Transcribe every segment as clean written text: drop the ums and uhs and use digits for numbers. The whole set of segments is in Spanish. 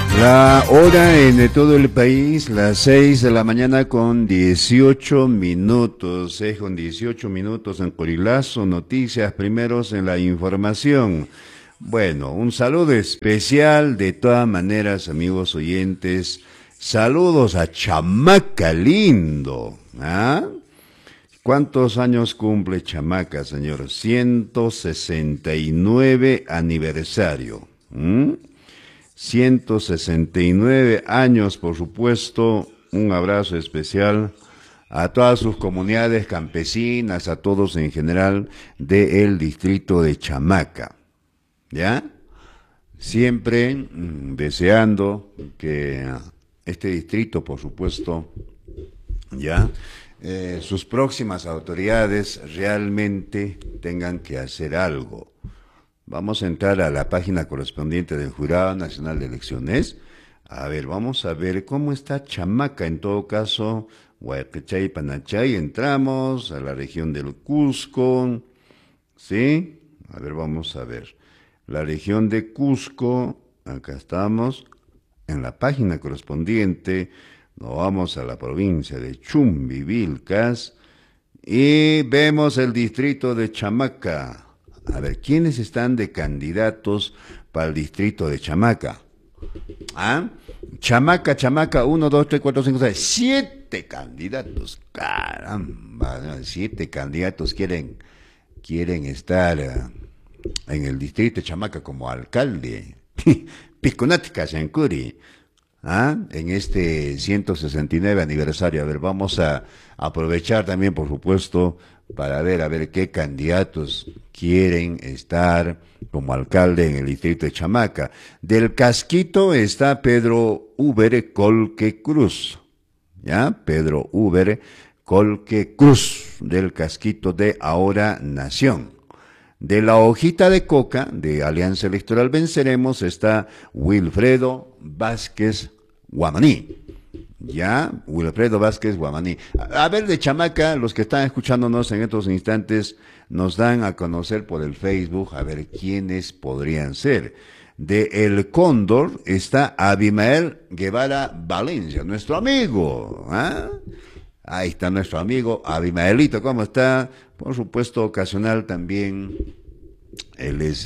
La hora en todo el país, las 6 de la mañana con 18 minutos, 6 con 18 minutos en Corilazo, noticias primeros en la información. Bueno, un saludo especial de todas maneras, amigos oyentes. Saludos a Chamaca Lindo. ¿Ah? ¿Cuántos años cumple Chamaca, señor? 169 aniversario. 169 años, por supuesto. Un abrazo especial a todas sus comunidades campesinas, a todos en general del distrito de Chamaca. ¿Ya? Siempre deseando que este distrito, por supuesto, ¿ya? Sus próximas autoridades realmente tengan que hacer algo. Vamos a entrar a la página correspondiente del Jurado Nacional de Elecciones. A ver, vamos a ver cómo está Chamaca, en todo caso, Guayacachay, Panachay. Entramos a la región del Cusco, ¿sí? A ver, vamos a ver. La región de Cusco, acá estamos, en la página correspondiente. Nos vamos a la provincia de Chumbivilcas y vemos el distrito de Chamaca. A ver, ¿quiénes están de candidatos para el distrito de Chamaca? ¿Ah? Chamaca, 1, 2, 3, 4, 5, 6, 7 candidatos. Caramba, 7 candidatos quieren estar en el distrito de Chamaca como alcalde. Piscunática, Sencuri. ¿Ah? En este 169 aniversario. A ver, vamos a aprovechar también, por supuesto, para ver a ver qué candidatos quieren estar como alcalde en el distrito de Chamaca. Del Casquito está Pedro Uber Colque Cruz. ¿Ya? Pedro Uber Colque Cruz, del Casquito de Ahora Nación. De la hojita de coca de Alianza Electoral Venceremos está Wilfredo Vázquez Guamaní. Ya, Wilfredo Vázquez Guamaní. A ver, de Chamaca, los que están escuchándonos en estos instantes nos dan a conocer por el Facebook, a ver quiénes podrían ser. De El Cóndor está Abimael Guevara Valencia, nuestro amigo. ¿Ah? Ahí está nuestro amigo Abimaelito, ¿cómo está? Por supuesto, ocasional también. Él es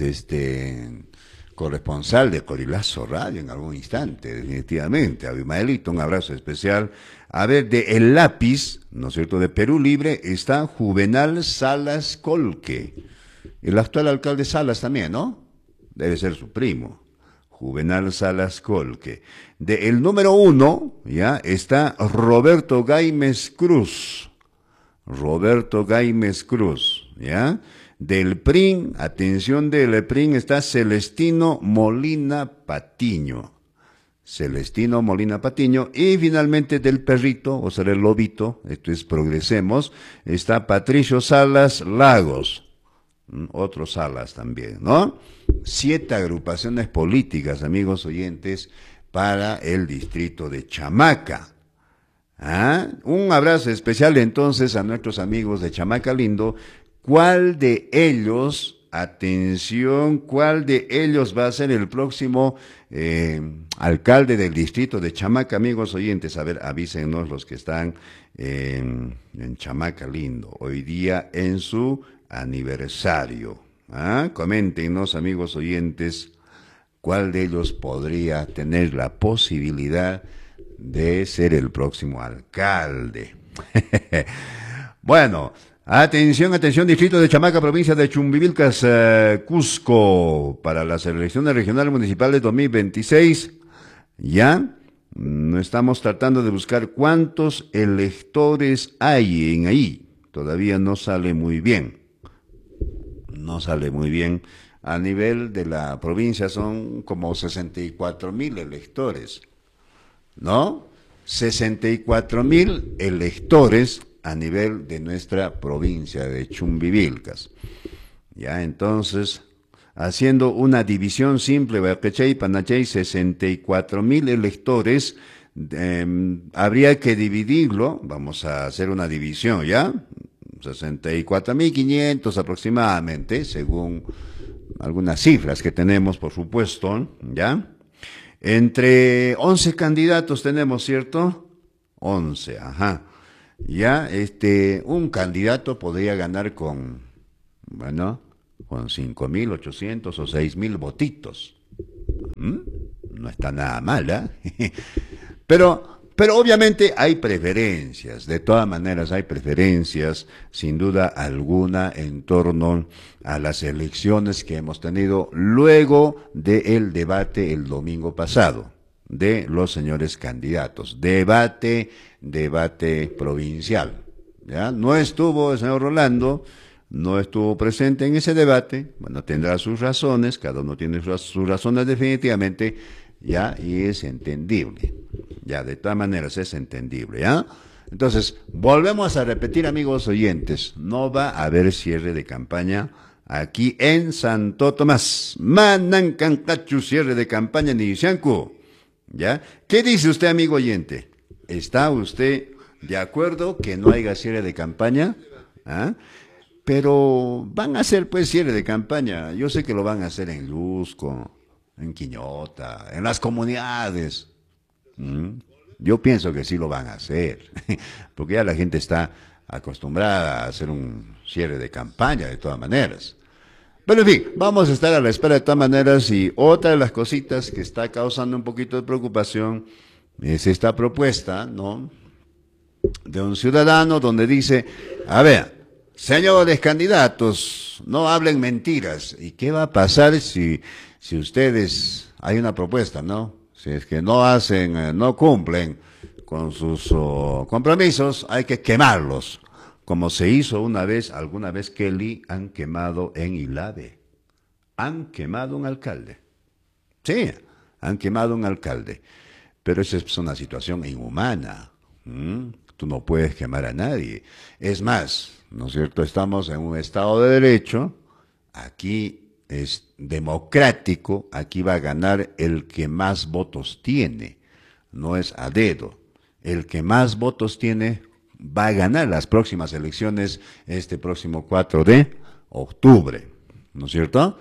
corresponsal de Corilazo Radio en algún instante, definitivamente. Abimaelito, un abrazo especial. A ver, de El Lápiz, ¿no es cierto?, de Perú Libre, está Juvenal Salas Colque. El actual alcalde Salas también, ¿no? Debe ser su primo. Juvenal Salas Colque. De el número 1, ya, está Roberto Gaimes Cruz. Roberto Gaimes Cruz, ¿ya? Del PRIN, atención, del PRIN está Celestino Molina Patiño. Celestino Molina Patiño. Y finalmente del perrito, o sea, el lobito, esto es Progresemos, está Patricio Salas Lagos. Otros Salas también, ¿no? 7 agrupaciones políticas, amigos oyentes, para el distrito de Chamaca. ¿Ah? Un abrazo especial entonces a nuestros amigos de Chamaca Lindo. ¿Cuál de ellos, atención, cuál de ellos va a ser el próximo alcalde del distrito de Chamaca, amigos oyentes? A ver, avísenos los que están en Chamaca Lindo, hoy día en su aniversario. ¿Ah? Coméntenos, amigos oyentes, cuál de ellos podría tener la posibilidad de ser el próximo alcalde. Bueno, atención, distrito de Chamaca, provincia de Chumbivilcas, Cusco, para las elecciones regionales municipales 2026, ya, no estamos tratando de buscar cuántos electores hay en ahí, todavía no sale muy bien, a nivel de la provincia son como 64,000 electores, ¿no? 64,000 electores a nivel de nuestra provincia de Chumbivilcas. Ya, entonces, haciendo una división simple, Guayacachay, Panachay, 64,000 electores, habría que dividirlo, vamos a hacer una división, ¿ya? 64,500 aproximadamente, según algunas cifras que tenemos, por supuesto, ¿ya? Entre 11 candidatos tenemos, ¿cierto? 11, ajá. Ya, un candidato podría ganar con, bueno, con 5.800 o 6.000 votitos. ¿Mm? No está nada mal, ¿eh? Pero obviamente hay preferencias, de todas maneras hay preferencias, sin duda alguna, en torno a las elecciones que hemos tenido luego del debate el domingo pasado de los señores candidatos. Debate provincial. ¿Ya? No estuvo el señor Rolando, no estuvo presente en ese debate, bueno, tendrá sus razones, cada uno tiene sus razones definitivamente, ya, y es entendible. Ya, de todas maneras es entendible, ¿ya? Entonces, volvemos a repetir, amigos oyentes, no va a haber cierre de campaña aquí en Santo Tomás. Manancancachu, cierre de campaña en Ixancu, ¿ya? ¿Qué dice usted, amigo oyente? ¿Está usted de acuerdo que no haya cierre de campaña? ¿Ah? Pero van a hacer pues cierre de campaña. Yo sé que lo van a hacer en Lusco, en Quiñota, en las comunidades. ¿Mm? Yo pienso que sí lo van a hacer, porque ya la gente está acostumbrada a hacer un cierre de campaña de todas maneras. Pero en fin, vamos a estar a la espera de todas maneras y otra de las cositas que está causando un poquito de preocupación es esta propuesta, ¿no? De un ciudadano donde dice, a ver, señores candidatos, no hablen mentiras. ¿Y qué va a pasar si ustedes, hay una propuesta, ¿no? Si es que no hacen, no cumplen con sus compromisos, hay que quemarlos. Como se hizo alguna vez Kelly, han quemado en Ilave. Han quemado un alcalde. Sí, han quemado un alcalde. Pero esa es una situación inhumana. ¿Mm? Tú no puedes quemar a nadie. Es más, ¿no es cierto? Estamos en un Estado de Derecho. Aquí es democrático. Aquí va a ganar el que más votos tiene. No es a dedo. El que más votos tiene va a ganar las próximas elecciones este próximo 4 de octubre. ¿No es cierto?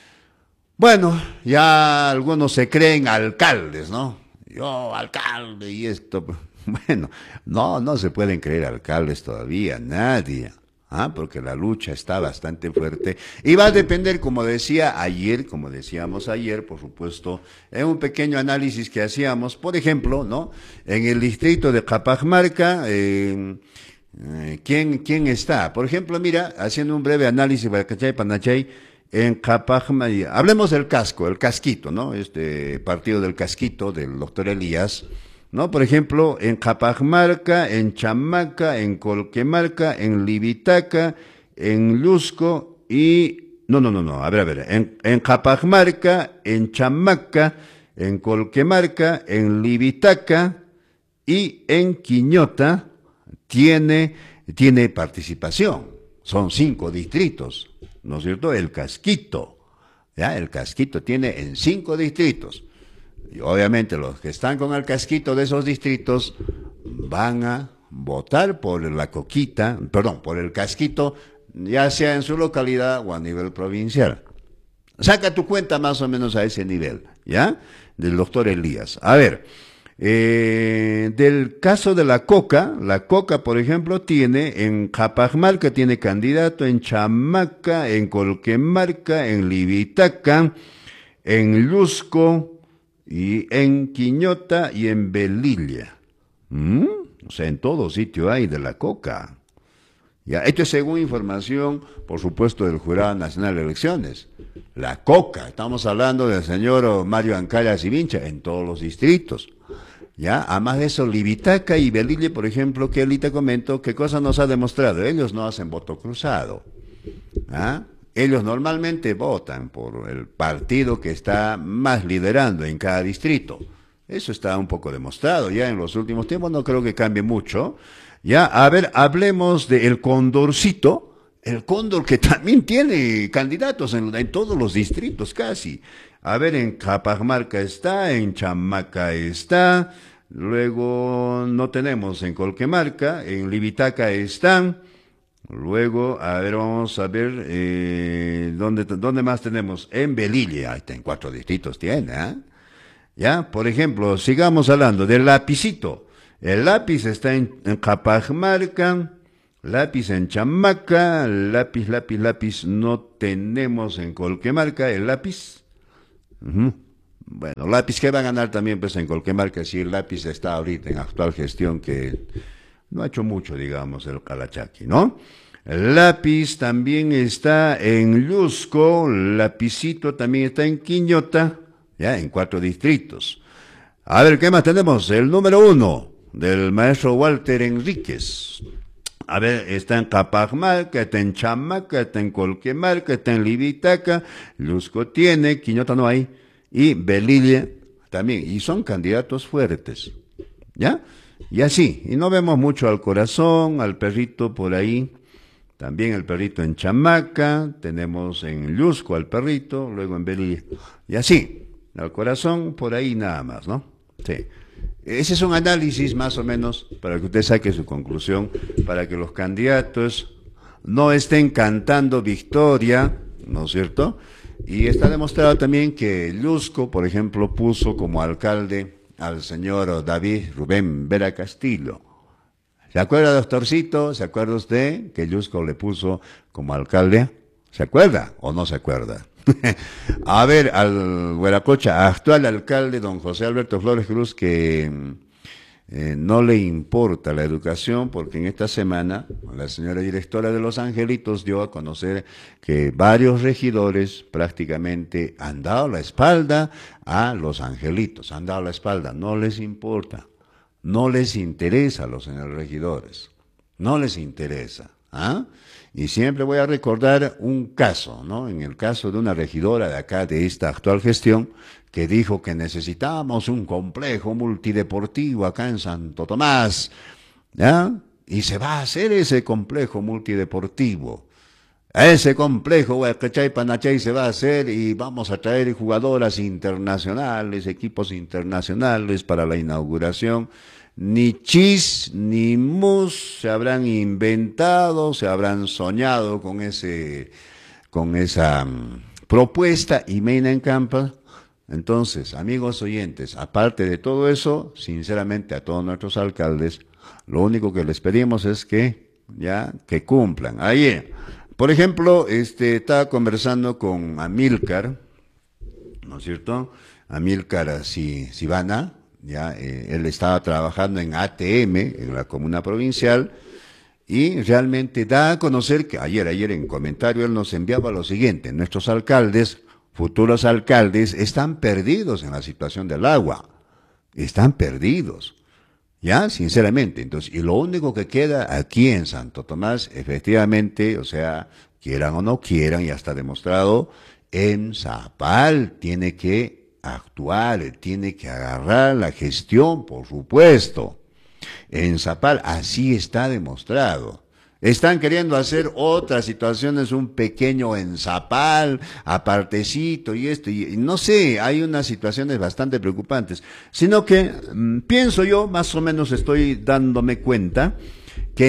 Bueno, ya algunos se creen alcaldes, ¿no? Yo, alcalde y esto. Bueno, no se pueden creer alcaldes todavía, nadie. Porque la lucha está bastante fuerte y va a depender, como decíamos ayer, por supuesto, en un pequeño análisis que hacíamos, por ejemplo, ¿no? En el distrito de Cajamarca, ¿quién está? Por ejemplo, mira, haciendo un breve análisis, Panachay, en Cajamarca, hablemos del casco, el casquito, ¿no? Este partido del casquito del doctor Elías, ¿no? Por ejemplo, en Cajamarca, en Chamaca, en Colquemarca, en Libitaca, en Lusco y... No, a ver, en Cajamarca, en Chamaca, en Colquemarca, en Libitaca y en Quiñota tiene participación. Son 5 distritos, ¿no es cierto? El casquito, ¿ya? El casquito tiene en 5 distritos. Y obviamente los que están con el casquito de esos distritos van a votar por la coquita, perdón, por el casquito, ya sea en su localidad o a nivel provincial. Saca tu cuenta más o menos a ese nivel, ¿ya? Del doctor Elías. A ver, del caso de la coca, por ejemplo, tiene en Cajamarca, tiene candidato en Chamaca, en Colquemarca, en Libitaca, en Lusco, y en Quiñota y en Belilla. O sea, en todo sitio hay de la coca. Ya, esto es según información, por supuesto, del Jurado Nacional de Elecciones. La coca, estamos hablando del señor Mario Ancaya Sivincha, en todos los distritos. Ya, además de eso, Libitaca y Belilla, por ejemplo, que ahorita comento, ¿qué cosa nos ha demostrado? Ellos no hacen voto cruzado. Ellos normalmente votan por el partido que está más liderando en cada distrito. Eso está un poco demostrado ya en los últimos tiempos, no creo que cambie mucho. Ya, a ver, hablemos del Condorcito, el Cóndor que también tiene candidatos en todos los distritos casi. A ver, en Cajamarca está, en Chamaca está, luego no tenemos en Colquemarca, en Libitaca están. Luego, a ver, vamos a ver, ¿dónde más tenemos? En Belilla, ahí está, en 4 distritos tiene, ¿Ya? Por ejemplo, sigamos hablando del lapicito. El lápiz está en Capamarca, lápiz en Chamaca, lápiz no tenemos en Colquemarca el lápiz. Ujú. Bueno, lápiz que va a ganar también pues en Colquemarca si el lápiz está ahorita en actual gestión que no ha hecho mucho, digamos, el Calachaqui, ¿no? El lápiz también está en Lusco, lapicito también está en Quiñota, ya, en 4 distritos. A ver, ¿qué más tenemos? El número 1 del maestro Walter Enríquez. A ver, está en Capajmarca, está en Chamaca, está en Colquemarca, está en Libitaca, Lusco tiene, Quiñota no hay, y Belilla también, y son candidatos fuertes, ¿ya? Y así, y no vemos mucho al corazón, al perrito por ahí, también el perrito en Chamaca, tenemos en Lusco al perrito, luego en Belilla, y así, al corazón por ahí nada más, ¿no? Sí. Ese es un análisis más o menos para que usted saque su conclusión, para que los candidatos no estén cantando victoria, ¿no es cierto? Y está demostrado también que Lusco, por ejemplo, puso como alcalde al señor David Rubén Vera Castillo. ¿Se acuerda, doctorcito? ¿Se acuerda usted que Lusco le puso como alcalde? ¿Se acuerda o no se acuerda? A ver, al Hueracocha, actual alcalde, don José Alberto Flores Cruz, que no le importa la educación, porque en esta semana la señora directora de Los Angelitos dio a conocer que varios regidores prácticamente han dado la espalda a Los Angelitos, han dado la espalda, no les importa, no les interesa a los señores regidores, no les interesa, ¿ah? Y siempre voy a recordar un caso, ¿no? En el caso de una regidora de acá, de esta actual gestión, que dijo que necesitábamos un complejo multideportivo acá en Santo Tomás, ¿ya? Y se va a hacer ese complejo multideportivo. Ese complejo, Huacachay Panachay, se va a hacer y vamos a traer jugadoras internacionales, equipos internacionales para la inauguración. Ni chis ni mus se habrán inventado, se habrán soñado con esa propuesta y Meina en Campa. Entonces, amigos oyentes, aparte de todo eso, sinceramente a todos nuestros alcaldes, lo único que les pedimos es que cumplan. Ayer, por ejemplo, estaba conversando con Amílcar, ¿no es cierto? Amílcar Sivana. Él estaba trabajando en ATM, en la comuna provincial, y realmente da a conocer que ayer en comentario él nos enviaba lo siguiente: nuestros alcaldes, futuros alcaldes, están perdidos en la situación del agua, están perdidos, sinceramente. Entonces, y lo único que queda aquí en Santo Tomás, efectivamente, o sea, quieran o no quieran, ya está demostrado, en Zapal tiene que actuar, tiene que agarrar la gestión, por supuesto. En Zapal así está demostrado. Están queriendo hacer otras situaciones, un pequeño en Zapal, apartecito y esto, y no sé, hay unas situaciones bastante preocupantes, sino que pienso yo, más o menos estoy dándome cuenta, que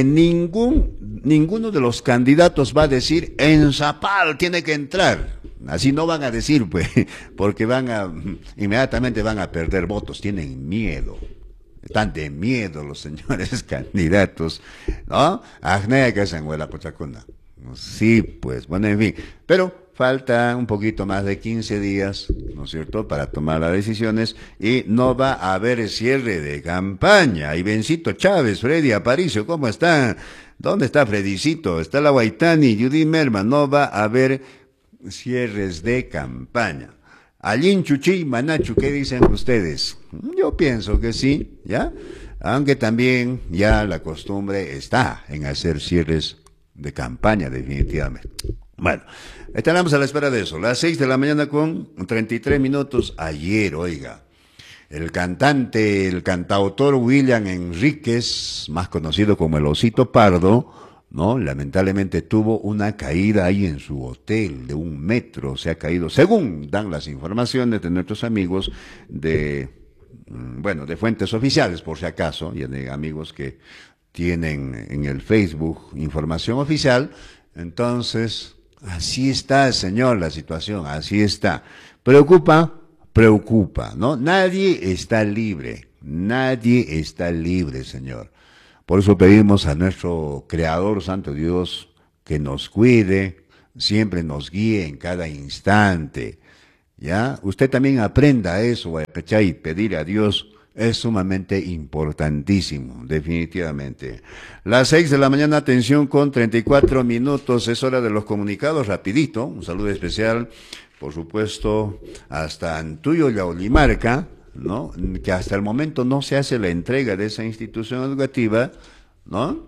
ninguno de los candidatos va a decir, en Zapal tiene que entrar. Así no van a decir, pues, porque inmediatamente van a perder votos, tienen miedo. Están de miedo los señores candidatos, ¿no? Ajnea que es en Huelacochacuna. Sí, pues, bueno, en fin. Pero falta un poquito más de 15 días, ¿no es cierto?, para tomar las decisiones y no va a haber cierre de campaña. Y Bencito Chávez, Freddy Aparicio, ¿cómo está? ¿Dónde está Fredicito? Está la Guaitani, Judy Merma. No va a haber cierres de campaña. Allín Chuchi, Manachu, ¿qué dicen ustedes? Yo pienso que sí, ¿ya? Aunque también ya la costumbre está en hacer cierres de campaña, definitivamente. Bueno, estaremos a la espera de eso. Las 6 de la mañana con 33 minutos. Ayer, oiga, el cantautor William Enríquez, más conocido como el Osito Pardo, ¿no? Lamentablemente tuvo una caída ahí en su hotel de 1 metro, se ha caído, según dan las informaciones de nuestros amigos de fuentes oficiales, por si acaso, y de amigos que tienen en el Facebook información oficial. Entonces, así está, señor, la situación, así está. Preocupa preocupa, ¿no? Nadie está libre, Señor. Por eso pedimos a nuestro Creador, Santo Dios, que nos cuide, siempre nos guíe en cada instante, ¿ya? Usted también aprenda eso, ¿cachai? Pedir a Dios es sumamente importantísimo, definitivamente. Las 6 de la mañana, atención con 34 minutos, es hora de los comunicados, rapidito, un saludo especial, por supuesto, hasta Antuyo Yaolimarca, ¿no? Que hasta el momento no se hace la entrega de esa institución educativa, ¿no?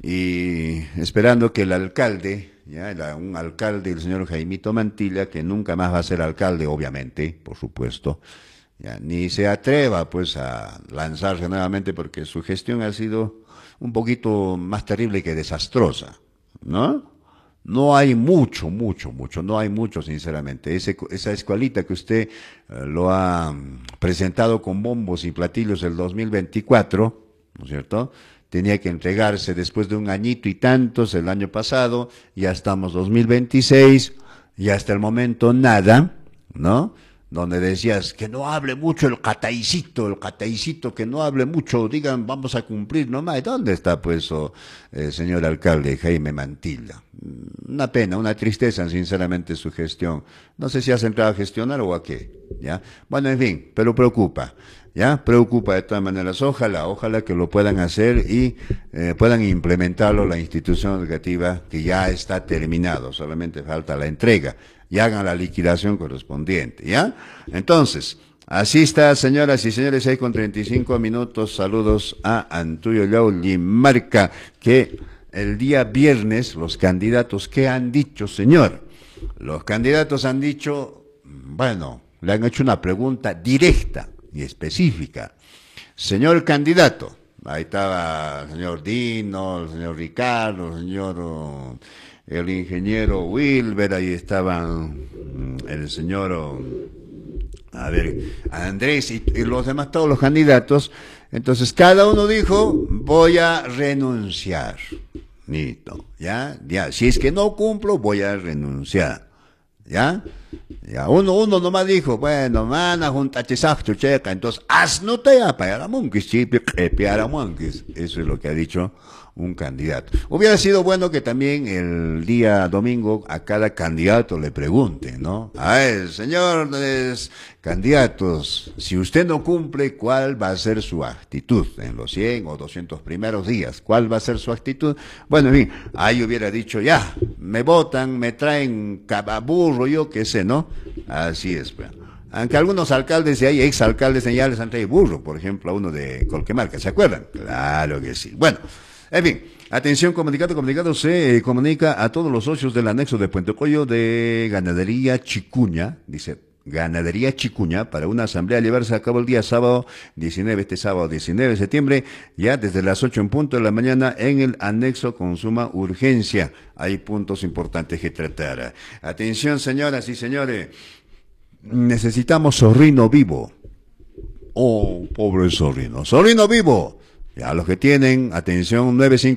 Y esperando que el alcalde, ya, un alcalde, el señor Jaimito Mantilla, que nunca más va a ser alcalde, obviamente, por supuesto, ya, ni se atreva pues a lanzarse nuevamente porque su gestión ha sido un poquito más terrible que desastrosa, ¿no? No hay mucho, no hay mucho, sinceramente. Esa escuelita que usted lo ha presentado con bombos y platillos el 2024, ¿no es cierto? Tenía que entregarse después de un añito y tantos el año pasado, ya estamos 2026, y hasta el momento nada, ¿no? Donde decías que no hable mucho el cataicito, que no hable mucho, digan vamos a cumplir nomás. ¿Dónde está pues señor alcalde Jaime Mantilla? Una pena, una tristeza sinceramente su gestión. No sé si has entrado a gestionar o a qué, ¿ya? Bueno, en fin, pero preocupa, ¿ya? Preocupa de todas maneras. Ojalá que lo puedan hacer y puedan implementarlo la institución educativa que ya está terminado, solamente falta la entrega y hagan la liquidación correspondiente, ¿ya? Entonces, así está, señoras y señores, 6:35. Saludos a Antuyo Yaolimarca, que el día viernes los candidatos, ¿qué han dicho, señor? Los candidatos han dicho, bueno, le han hecho una pregunta directa y específica. Señor candidato, ahí estaba el señor Dino, el señor Ricardo, el ingeniero Wilber, ahí estaban el señor, Andrés y los demás, todos los candidatos. Entonces cada uno dijo, voy a renunciar. Listo, ¿ya? Si es que no cumplo, voy a renunciar. ¿Ya? Ya, uno nomás dijo, bueno, mana junta checa, entonces, asnutea para monquis, eso es lo que ha dicho un candidato. Hubiera sido bueno que también el día domingo a cada candidato le pregunte, ¿no? A ver, señores candidatos, si usted no cumple, ¿cuál va a ser su actitud en los 100 o 200 primeros días? ¿Cuál va a ser su actitud? Bueno, en fin, ahí hubiera dicho, ya, me votan, me traen cababurro, yo qué sé, ¿no? Así es, pues. Aunque algunos alcaldes y hay exalcaldes ya les han traído burro, por ejemplo, a uno de Colquemarca, ¿se acuerdan? Claro que sí. Bueno, en fin, atención, comunicado se comunica a todos los socios del anexo de Puente Coyo de Ganadería Chicuña, dice, Ganadería Chicuña, para una asamblea a llevarse a cabo el día sábado 19, este sábado 19 de septiembre, ya desde las 8 en punto de la mañana en el anexo con suma urgencia. Hay puntos importantes que tratar. Atención, señoras y señores, necesitamos zorrino vivo. Oh, pobre zorrino. Zorrino vivo. Ya, los que tienen, atención,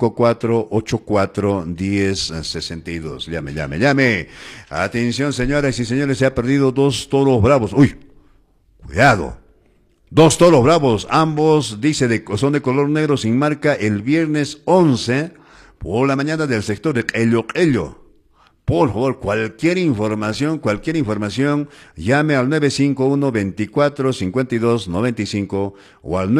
954-84-1062. Llame. Atención, señoras y señores, se ha perdido 2 toros bravos. Uy, cuidado. 2 toros bravos, ambos, dice, son de color negro sin marca, el viernes 11 por la mañana del sector de Ello. Por favor, cualquier información, llame al 951-24-52-95 o al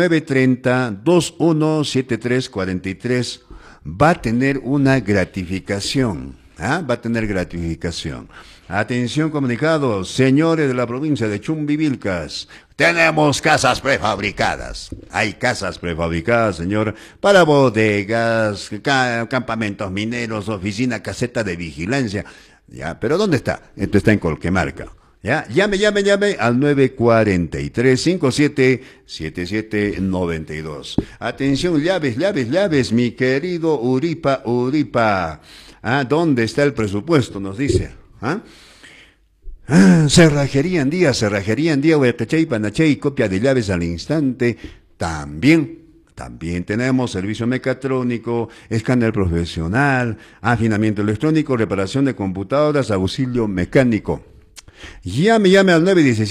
930-2173-43. Va a tener una gratificación. Va a tener gratificación. Atención, comunicados, señores de la provincia de Chumbivilcas. Tenemos casas prefabricadas. Hay casas prefabricadas, señor, para bodegas, campamentos mineros, oficina, caseta de vigilancia. Ya, pero ¿dónde está? Esto está en Colquemarca. Ya, llame al 943-57-7792. Atención, llaves, mi querido Uripa. ¿Dónde está el presupuesto? Nos dice. Cerrajería en día, Huaycachay, Panachay, copia de llaves al instante. También tenemos servicio mecatrónico, escáner profesional, afinamiento electrónico, reparación de computadoras, auxilio mecánico. Llame al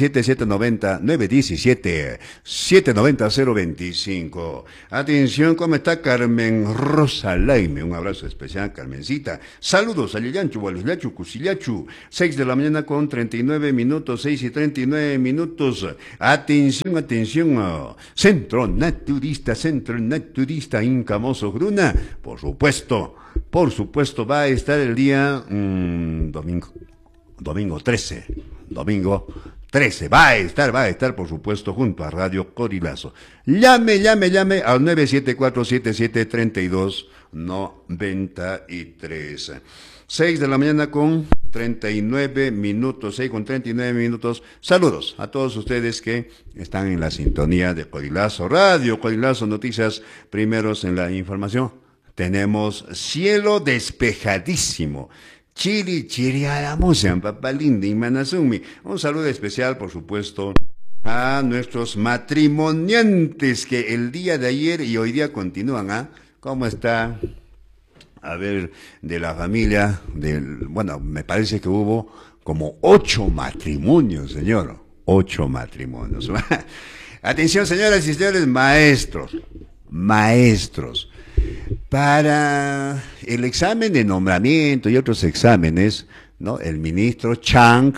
917-790-025. Atención, ¿cómo está Carmen Rosa Laime? Un abrazo especial, Carmencita. Saludos a Lillanchu, Gualislachu, Cusillachu. 6 de la mañana con 39 minutos, 6:39 minutos. Atención. Centro Naturista Incamoso Gruna. Por supuesto, va a estar el día domingo 13, va a estar, por supuesto, junto a Radio Corilazo. Llame al 974-7732-93. 6 de la mañana con 39 minutos, 6:39 minutos. Saludos a todos ustedes que están en la sintonía de Corilazo Radio, Corilazo Noticias, primeros en la información. Tenemos cielo despejadísimo. Chiri a la moza, papalindi y manasumi. Un saludo especial, por supuesto, a nuestros matrimoniantes que el día de ayer y hoy día continúan. ¿Cómo está? A ver, de la familia, bueno, me parece que hubo como 8 matrimonios, señor. 8 matrimonios. Atención, señoras y señores, maestros. Para el examen de nombramiento y otros exámenes, ¿no? El ministro Chang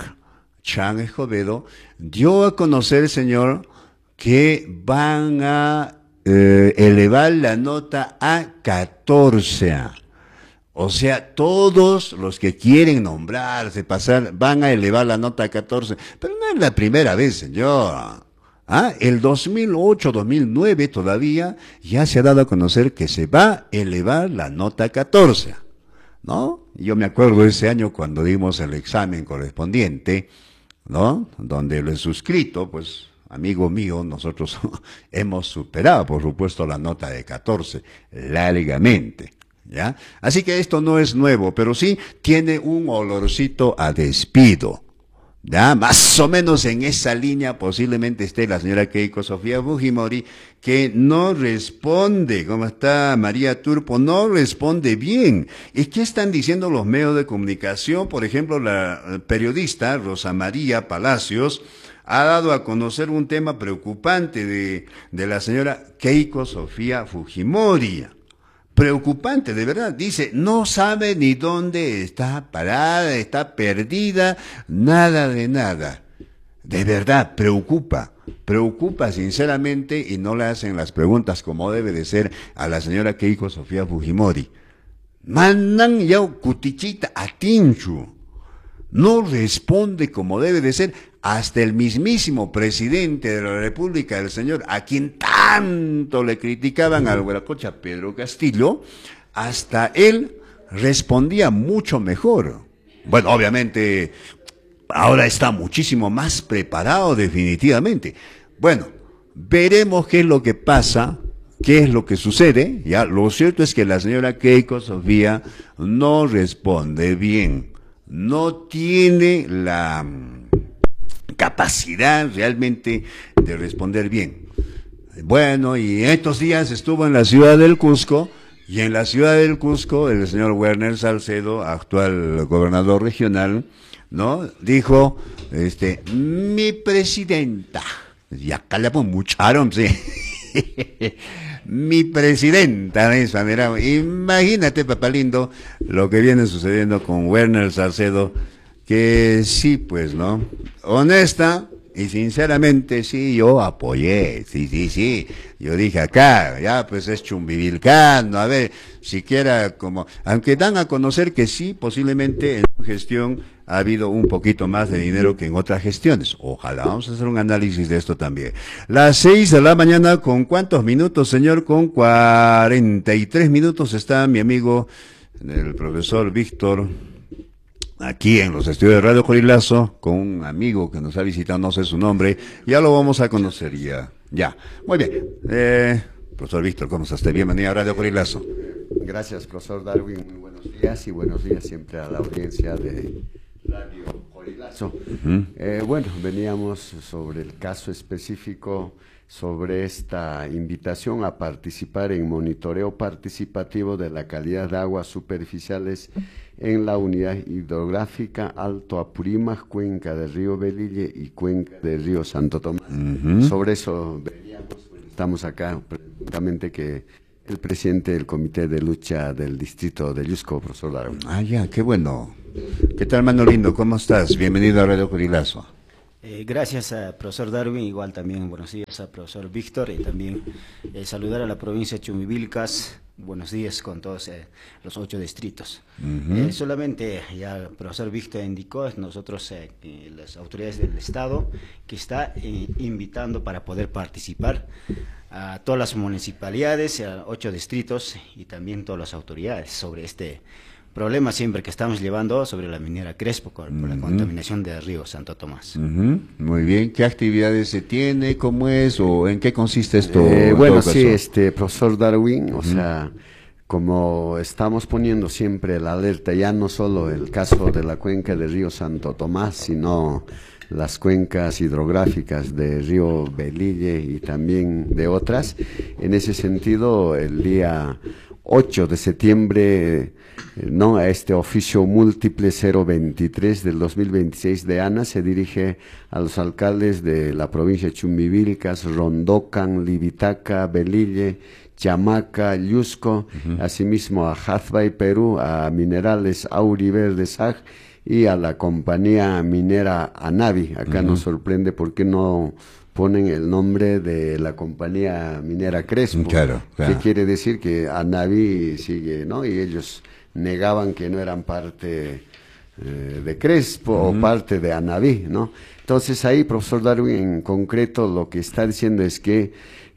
Escobedo dio a conocer, señor, que van a elevar la nota a 14. O sea, todos los que quieren nombrarse, pasar, van a elevar la nota a 14. Pero no es la primera vez, señor. El 2008, 2009 todavía ya se ha dado a conocer que se va a elevar la nota 14, ¿no? Yo me acuerdo de ese año cuando dimos el examen correspondiente, ¿no? Donde lo he suscrito, pues, amigo mío, nosotros hemos superado, por supuesto, la nota de 14, largamente, ¿ya? Así que esto no es nuevo, pero sí tiene un olorcito a despido. Ya, más o menos en esa línea posiblemente esté la señora Keiko Sofía Fujimori, que no responde. ¿Cómo está María Turpo? No responde bien. ¿Y qué están diciendo los medios de comunicación? Por ejemplo, la periodista Rosa María Palacios ha dado a conocer un tema preocupante de la señora Keiko Sofía Fujimori. Preocupante, de verdad. Dice, no sabe ni dónde está parada, está perdida, nada de nada. De verdad, preocupa sinceramente, y no le hacen las preguntas como debe de ser a la señora Keiko Sofía Fujimori. Mandan ya cutichita a Tinchu. No responde como debe de ser. Hasta el mismísimo presidente de la República, el señor, a quien tanto le criticaban al huelacocha Pedro Castillo, hasta él respondía mucho mejor. Bueno, obviamente, ahora está muchísimo más preparado definitivamente. Bueno, veremos qué es lo que pasa, qué es lo que sucede. Ya, lo cierto es que la señora Keiko Sofía no responde bien, no tiene la capacidad realmente de responder bien. Bueno, y estos días estuvo en la ciudad del Cusco, y en la ciudad del Cusco el señor Werner Salcedo, actual gobernador regional, ¿no? Dijo, mi presidenta, y acá le mucharon, sí. Mi presidenta, mira, imagínate, papá lindo, lo que viene sucediendo con Werner Salcedo, que sí, pues, ¿no? Honesta y sinceramente, sí, yo apoyé, sí. Yo dije acá, ya, pues es Chumbivilcano, a ver, siquiera como, aunque dan a conocer que sí, posiblemente en su gestión ha habido un poquito más de dinero que en otras gestiones. Ojalá, vamos a hacer un análisis de esto también. Las 6 de la mañana, ¿con cuántos minutos, señor? Con 43 minutos está mi amigo, el profesor Víctor, aquí en los estudios de Radio Corilazo, con un amigo que nos ha visitado, no sé su nombre, ya lo vamos a conocer ya. Muy bien. Profesor Víctor, ¿cómo está usted? Bienvenido a Radio Corilazo. Gracias, profesor Darwin. Muy buenos días y buenos días siempre a la audiencia de Radio Corilazo. Bueno, veníamos sobre el caso específico sobre esta invitación a participar en monitoreo participativo de la calidad de aguas superficiales en la unidad hidrográfica Alto Apurímac, cuenca del río Belille y cuenca del río Santo Tomás. Sobre eso veríamos, estamos acá precisamente que el presidente del Comité de Lucha del Distrito de Yusco, profesor Darwin. Ah, ya, qué bueno. ¿Qué tal, hermano lindo? ¿Cómo estás? Bienvenido a Radio Curilazo. Gracias a profesor Darwin, igual también buenos días a profesor Víctor y también saludar a la provincia de Chumbivilcas, buenos días con todos los 8 distritos. Solamente ya el profesor Víctor indicó, nosotros las autoridades del Estado que está invitando para poder participar a todas las municipalidades, a 8 distritos y también todas las autoridades sobre este problema siempre que estamos llevando sobre la minera Crespo por la contaminación del río Santo Tomás. Muy bien, ¿qué actividades se tiene? ¿Cómo es? ¿O en qué consiste esto? Bueno, sí, profesor Darwin, o sea, como estamos poniendo siempre la alerta, ya no solo el caso de la cuenca del río Santo Tomás, sino las cuencas hidrográficas del río Belille y también de otras. En ese sentido, el día 8 de septiembre, a este oficio múltiple 023 del 2026 de ANA se dirige a los alcaldes de la provincia de Chumbivilcas, Rondocan, Libitaca, Belille, Chamaca, Yusco, asimismo a Jazbay, Perú, a Minerales Auriverde SAG y a la compañía minera Anavi. Acá nos sorprende por qué no ponen el nombre de la compañía minera Crespo. Claro. ¿Qué quiere decir? Que Anavi sigue, ¿no? Y ellos negaban que no eran parte de Crespo o parte de Anavi, ¿no? Entonces ahí, profesor Darwin, en concreto lo que está diciendo es que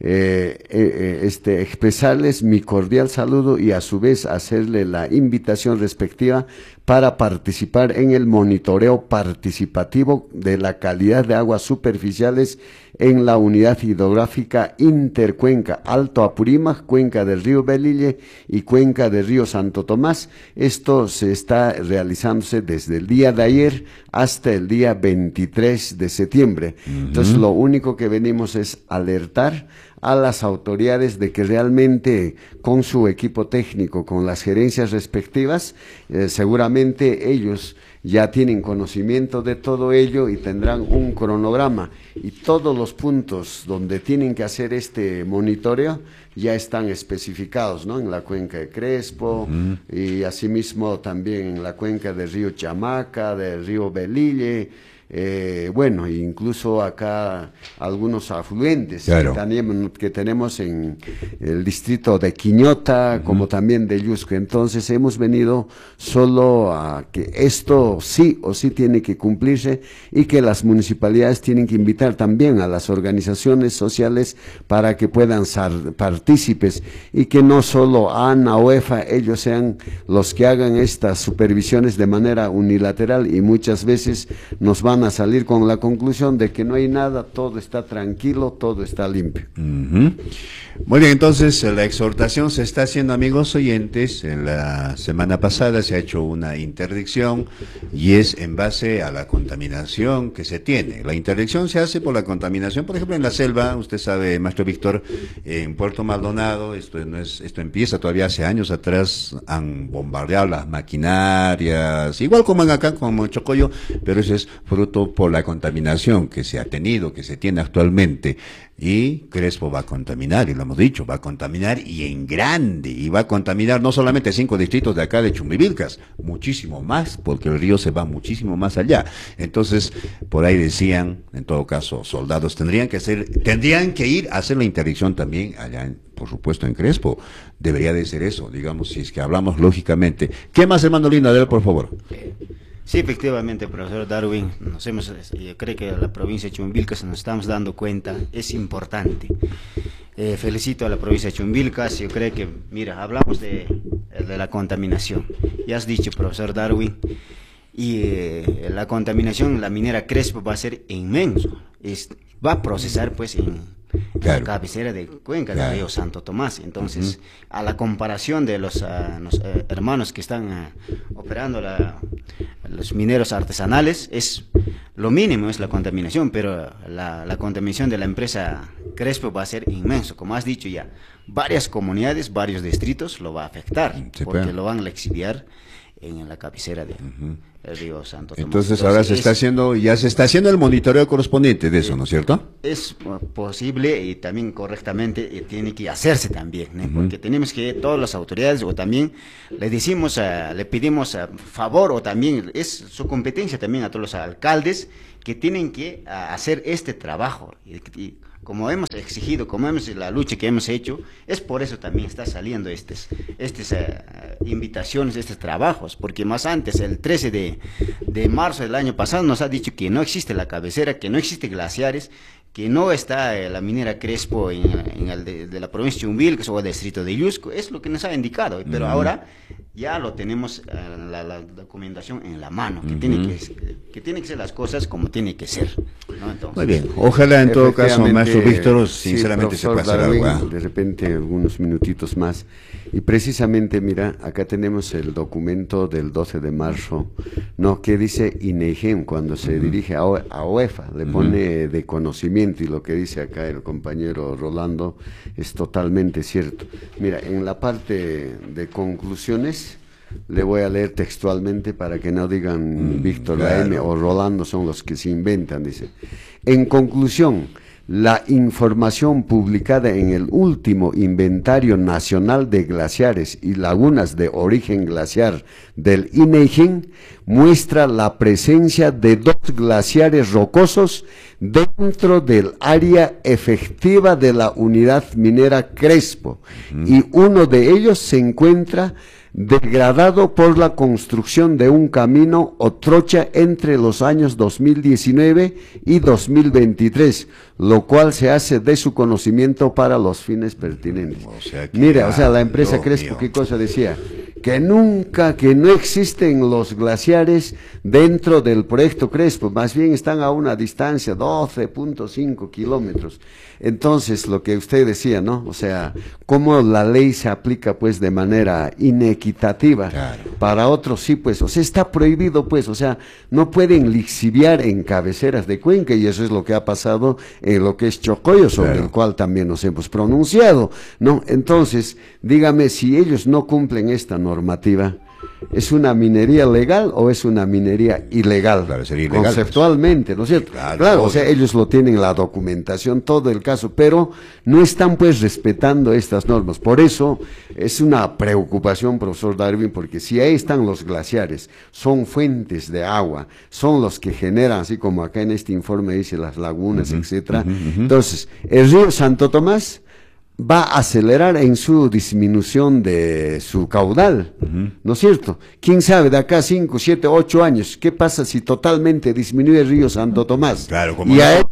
expresarles mi cordial saludo y a su vez hacerle la invitación respectiva para participar en el monitoreo participativo de la calidad de aguas superficiales en la unidad hidrográfica Intercuenca Alto Apurímac, cuenca del río Belille y cuenca del río Santo Tomás. Esto se está realizándose desde el día de ayer hasta el día 23 de septiembre. Entonces lo único que venimos es alertar a las autoridades de que realmente con su equipo técnico, con las gerencias respectivas, seguramente ellos ya tienen conocimiento de todo ello y tendrán un cronograma y todos los puntos donde tienen que hacer este monitoreo ya están especificados, ¿no? En la cuenca de Crespo y asimismo también en la cuenca del río Chamaca, del río Belille, incluso acá algunos afluentes que tenemos en el distrito de Quiñota, como también de Yusco. Entonces hemos venido solo a que esto sí o sí tiene que cumplirse y que las municipalidades tienen que invitar también a las organizaciones sociales para que puedan ser partícipes y que no solo ANA o EFA, ellos sean los que hagan estas supervisiones de manera unilateral y muchas veces nos van a salir con la conclusión de que no hay nada, todo está tranquilo, todo está limpio. Muy bien, entonces la exhortación se está haciendo, amigos oyentes. En la semana pasada se ha hecho una interdicción y es en base a la contaminación que se tiene. La interdicción se hace por la contaminación, por ejemplo, en la selva. Usted sabe, maestro Víctor, en Puerto Maldonado, esto empieza todavía hace años atrás, han bombardeado las maquinarias, igual como en acá, como en Chocoyo, pero eso es fruto por la contaminación que se ha tenido, que se tiene actualmente. Y Crespo va a contaminar, y lo hemos dicho, va a contaminar y en grande, y va a contaminar no solamente 5 distritos de acá de Chumbivilcas, muchísimo más, porque el río se va muchísimo más allá. Entonces, por ahí decían, en todo caso, soldados tendrían que ir a hacer la interdicción también allá, por supuesto, en Crespo. Debería de ser eso, digamos, si es que hablamos lógicamente. ¿Qué más, hermano lindo? Adelante, por favor. Sí, efectivamente, profesor Darwin, yo creo que la provincia de Chumbivilcas nos estamos dando cuenta, es importante. Felicito a la provincia de Chumbivilcas, yo creo que, mira, hablamos de la contaminación. Ya has dicho, profesor Darwin, y la contaminación, la minera Crespo va a ser inmenso, va a procesar pues en la cabecera de cuenca del río Santo Tomás. Entonces, a la comparación de los hermanos que están operando los mineros artesanales, es lo mínimo, es la contaminación, pero la contaminación de la empresa Crespo va a ser inmenso, como has dicho ya. Varias comunidades, varios distritos lo va a afectar, Sí, porque pero lo van a exhibiar en la cabecera del río Santo Tomás. Entonces ahora ya se está haciendo el monitoreo correspondiente de eso, ¿no es cierto? Es posible y también correctamente tiene que hacerse también, ¿no? Porque tenemos que todas las autoridades o también le decimos, le pedimos a favor o también es su competencia también a todos los alcaldes que tienen que hacer este trabajo y como hemos exigido, como hemos la lucha que hemos hecho, es por eso también está saliendo estas invitaciones, estos trabajos, porque más antes, el 13 de marzo del año pasado, nos ha dicho que no existe la cabecera, que no existe glaciares, que no está la minera Crespo en el de la provincia de Chumbivilcas o el distrito de Iusco, es lo que nos ha indicado, pero ahora ya lo tenemos la documentación en la mano, que tiene que ser las cosas como tiene que ser, ¿no? Entonces, muy bien, ojalá en todo caso, maestro Víctor, sinceramente sí, se pase el agua. De repente algunos minutitos más. Y precisamente, mira, acá tenemos el documento del 12 de marzo, ¿no? Que dice INEGEM cuando se dirige a OEFA, le pone de conocimiento, y lo que dice acá el compañero Rolando es totalmente cierto. Mira, en la parte de conclusiones, le voy a leer textualmente para que no digan Víctor claro. M. o Rolando son los que se inventan, dice. En conclusión, la información publicada en el último Inventario Nacional de Glaciares y Lagunas de Origen Glaciar del INEGEM muestra la presencia de 2 glaciares rocosos dentro del área efectiva de la unidad minera Crespo, y uno de ellos se encuentra degradado por la construcción de un camino o trocha entre los años 2019 y 2023, lo cual se hace de su conocimiento para los fines pertinentes. Mira, la empresa Crespo, ¿qué cosa decía? Que no existen los glaciares dentro del proyecto Crespo, más bien están a una distancia 12.5 kilómetros. Entonces, lo que usted decía, ¿no? O sea, cómo la ley se aplica, pues, de manera inequitativa. Claro. Para otros sí, pues, o sea, está prohibido, pues, o sea, no pueden lixiviar en cabeceras de cuenca, y eso es lo que ha pasado en lo que es Chocoyo, sobre el cual también nos hemos pronunciado, ¿no? Entonces, dígame, si ellos no cumplen esta normativa, ¿es una minería legal o es una minería ilegal? Claro, sería ilegal, conceptualmente, ¿no es cierto? Claro, o sea, ellos lo tienen, la documentación, todo el caso, pero no están pues respetando estas normas. Por eso es una preocupación, profesor Darwin, porque si ahí están los glaciares, son fuentes de agua, son los que generan, así como acá en este informe dice, las lagunas, etcétera. Entonces, el río Santo Tomás va a acelerar en su disminución de su caudal, ¿no es cierto? ¿Quién sabe de acá 5, 7, 8 años, qué pasa si totalmente disminuye el río Santo Tomás? Claro, como y a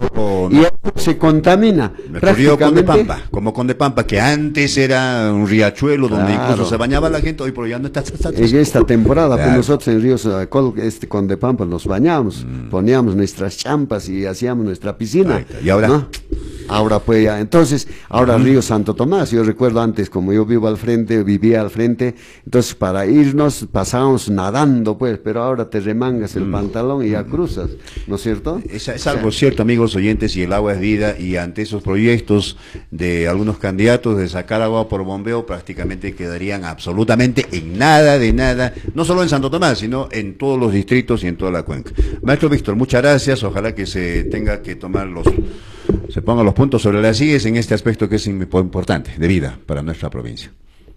se contamina. Río Condepampa, como Condepampa, que antes era un riachuelo donde incluso se bañaba la gente, hoy por ya no está. En esta temporada, pues nosotros en ríos Condepampa nos bañamos, poníamos nuestras champas y hacíamos nuestra piscina. Y ahora, ¿no? Ahora pues ya, entonces, ahora río Santo Tomás, yo recuerdo antes, como yo vivía al frente, entonces para irnos pasábamos nadando, pues, pero ahora te remangas el pantalón y ya cruzas, ¿no es cierto? Es algo cierto, amigos oyentes, y el agua es vida, y ante esos proyectos de algunos candidatos de sacar agua por bombeo, prácticamente quedarían absolutamente en nada de nada, no solo en Santo Tomás, sino en todos los distritos y en toda la cuenca. Maestro Víctor, muchas gracias, ojalá que se tenga que tomar se pongan los puntos sobre las IES en este aspecto que es importante, de vida para nuestra provincia.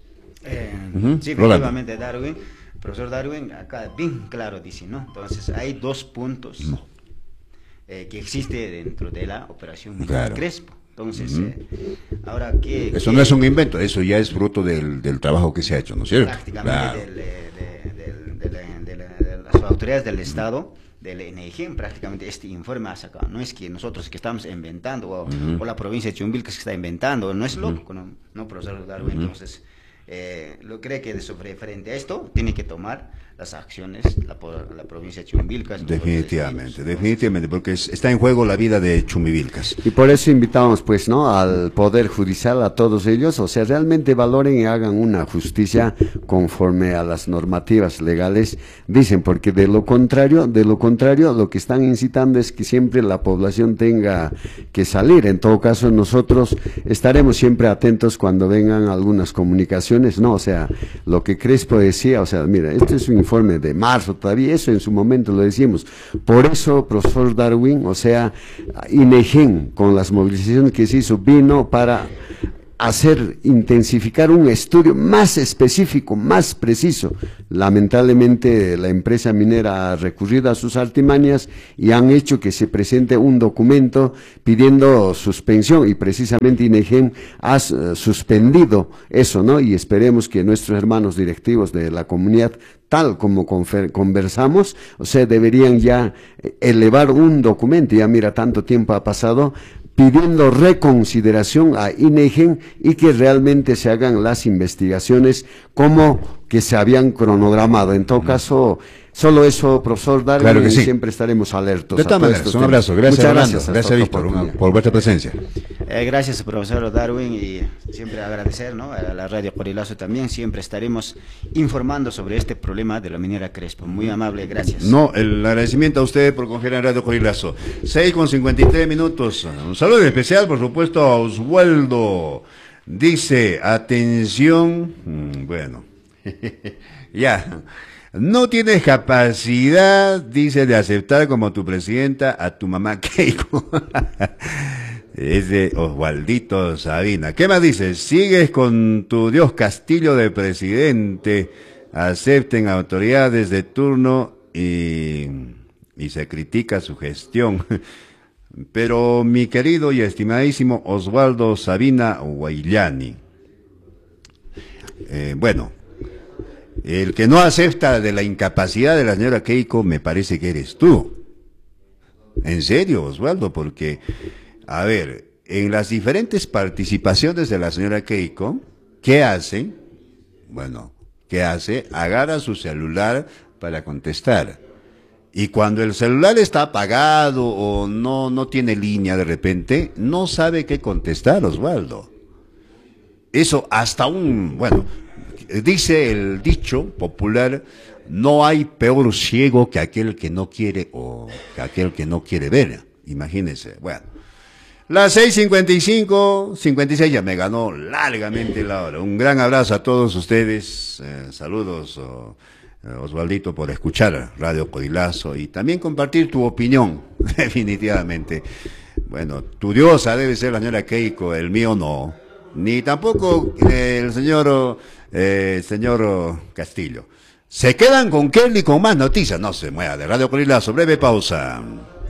Sí, efectivamente, Darwin, profesor Darwin, acá bien claro dice, ¿no? Entonces, hay 2 puntos que existe dentro de la operación Crespo. Entonces, ahora que... Eso no es un invento, eso ya es fruto del trabajo que se ha hecho, ¿no es cierto? Prácticamente de las autoridades del Estado, del INEGEM, prácticamente este informe ha sacado. No es que nosotros que estamos inventando, o la provincia de Chumbivilcas que está inventando, no es loco, no, profesor Darwin. Entonces, lo cree que frente a esto tiene que tomar las acciones la provincia de Chumbivilcas. Definitivamente, porque está en juego la vida de Chumbivilcas. Y por eso invitamos, pues, ¿no?, al Poder Judicial, a todos ellos, o sea, realmente valoren y hagan una justicia conforme a las normativas legales, dicen, porque de lo contrario, lo que están incitando es que siempre la población tenga que salir. En todo caso, nosotros estaremos siempre atentos cuando vengan algunas comunicaciones, ¿no? O sea, lo que Crespo decía, o sea, mira, este es un informe de marzo, todavía eso en su momento lo decimos. Por eso, profesor Darwin, o sea, INEGEN, con las movilizaciones que se hizo, vino para intensificar un estudio más específico, más preciso. Lamentablemente la empresa minera ha recurrido a sus artimañas y han hecho que se presente un documento pidiendo suspensión, y precisamente INEGEN ha suspendido eso, ¿no? Y esperemos que nuestros hermanos directivos de la comunidad, tal como conversamos, o sea, deberían ya elevar un documento. Ya mira, tanto tiempo ha pasado, pidiendo reconsideración a INEGEN y que realmente se hagan las investigaciones como que se habían cronogramado. En todo caso, solo eso, profesor Darwin, claro que sí. Siempre estaremos alertos. De todas maneras, un abrazo. Gracias, Orlando. Gracias, Víctor, por vuestra presencia. Gracias, profesor Darwin, y siempre agradecer, ¿no?, a la Radio Corilazo también. Siempre estaremos informando sobre este problema de la minera Crespo. Muy amable, gracias. No, el agradecimiento a usted por confiar en Radio Corilazo. 6:53. Un saludo especial, por supuesto, a Oswaldo. Dice, atención, bueno, ya, no tienes capacidad, dice, de aceptar como tu presidenta a tu mamá Keiko. Es de Oswaldito Sabina. ¿Qué más dices? Sigues con tu Dios Castillo de presidente. Acepten autoridades de turno y se critica su gestión. Pero mi querido y estimadísimo Oswaldo Sabina Guayllani, bueno, el que no acepta de la incapacidad de la señora Keiko, me parece que eres tú. En serio, Oswaldo, porque, a ver, en las diferentes participaciones de la señora Keiko, ¿qué hace? Bueno, ¿qué hace? Agarra su celular para contestar. Y cuando el celular está apagado o no tiene línea de repente, no sabe qué contestar, Oswaldo. Eso hasta bueno, dice el dicho popular, no hay peor ciego que aquel que no quiere o que aquel que no quiere ver. Imagínense, bueno. Las 6:56, ya me ganó largamente la hora. Un gran abrazo a todos ustedes, saludos Oswaldito por escuchar Radio Codilazo y también compartir tu opinión, definitivamente. Bueno, tu diosa debe ser la señora Keiko, el mío no, ni tampoco el señor Castillo. Se quedan con Kelly con más noticias, no se mueva de Radio Codilazo, breve pausa.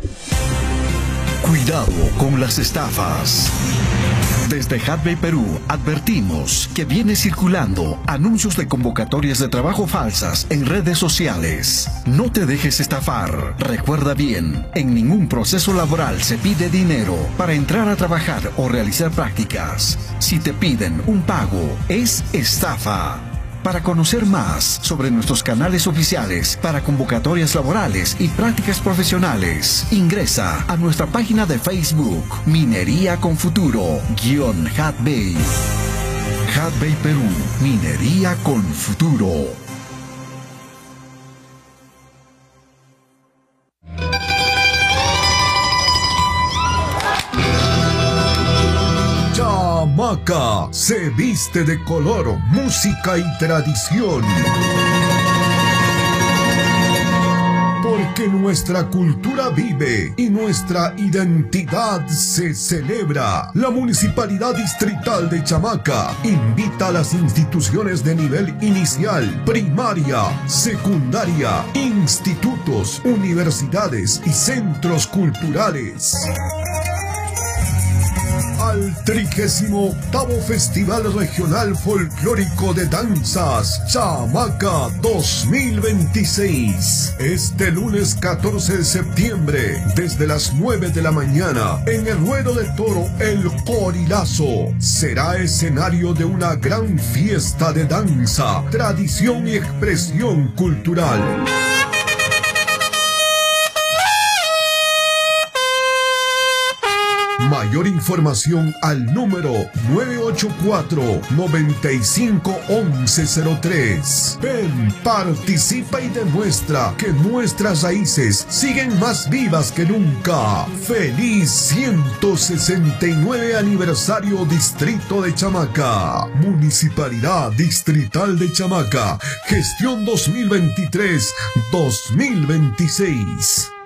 Cuidado con las estafas. Desde Hadbay Perú advertimos que viene circulando anuncios de convocatorias de trabajo falsas en redes sociales. No te dejes estafar. Recuerda bien, en ningún proceso laboral se pide dinero para entrar a trabajar o realizar prácticas. Si te piden un pago, es estafa. Para conocer más sobre nuestros canales oficiales para convocatorias laborales y prácticas profesionales, ingresa a nuestra página de Facebook, Minería con Futuro, _Hadbay. Hadbay Perú, Minería con Futuro. Chamaca se viste de color, música y tradición. Porque nuestra cultura vive y nuestra identidad se celebra. La Municipalidad Distrital de Chamaca invita a las instituciones de nivel inicial, primaria, secundaria, institutos, universidades y centros culturales al 38º Festival Regional Folclórico de Danzas Chamaca 2026. Este lunes 14 de septiembre, desde las 9 de la mañana, en el ruedo de toro El Corilazo, será escenario de una gran fiesta de danza, tradición y expresión cultural. Mayor información al número 984-951103. Ven, participa y demuestra que nuestras raíces siguen más vivas que nunca. ¡Feliz 169 aniversario Distrito de Chamaca! Municipalidad Distrital de Chamaca. Gestión 2023-2026.